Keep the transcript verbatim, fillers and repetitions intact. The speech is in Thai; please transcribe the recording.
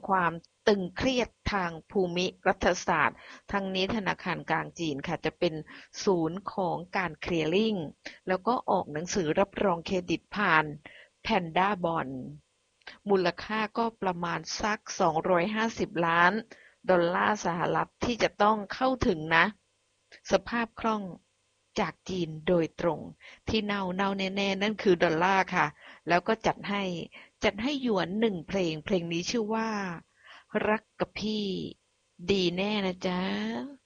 ความตึงเครียดทางภูมิรัฐศาสตร์ทั้งนี้ธนาคารกลางจีนค่ะจะเป็นศูนย์ของการเคลียร์ริ่งแล้วก็ออกหนังสือรับรองเครดิตผ่านแพนด้าบอนด์มูลค่าก็ประมาณสักสองร้อยห้าสิบล้านดอลลาร์สหรัฐที่จะต้องเข้าถึงนะสภาพคล่องจากจีนโดยตรงที่เน่าเน่าแน่ๆนั่นคือดอลลาร์ค่ะแล้วก็จัดให้จัดให้หยวนหนึ่งเพลงเพลงนี้ชื่อว่ารักกับพี่ดีแน่นะจ๊ะ